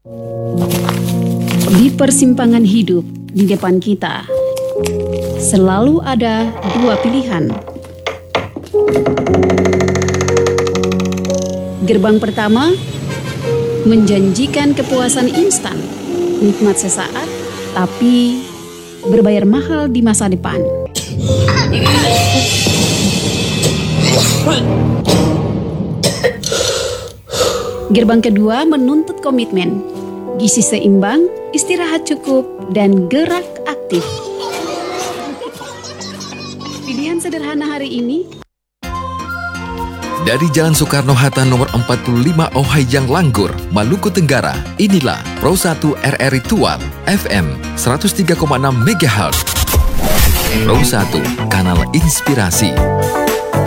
Di persimpangan hidup di depan kita, selalu ada dua pilihan. Gerbang pertama menjanjikan kepuasan instan, nikmat sesaat, tapi berbayar mahal di masa depan. Gerbang kedua menuntut komitmen, gizi seimbang, istirahat cukup, dan gerak aktif. Pilihan sederhana hari ini. Dari Jalan Soekarno-Hatta nomor 45 Ohayjang Langgur, Maluku Tenggara, inilah Pro 1 RRI Tual FM 103,6 MHz. Pro 1, kanal inspirasi.